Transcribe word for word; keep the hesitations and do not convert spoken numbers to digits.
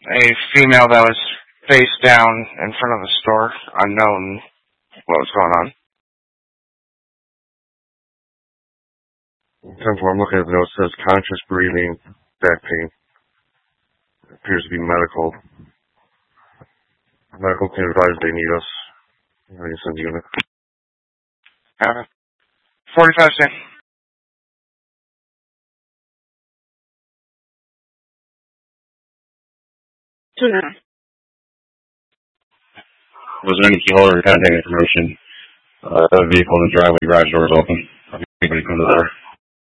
a female that was face down in front of the store, unknown what was going on. Temple, I'm looking at the note. It says conscious breathing, back pain. It appears to be medical. Medical can advise they need us. I can send the unit. Uh, forty-five cent. Two now. Was there any keyholder or contact information? Uh, a vehicle in the driveway, garage doors open. Anybody come to the door?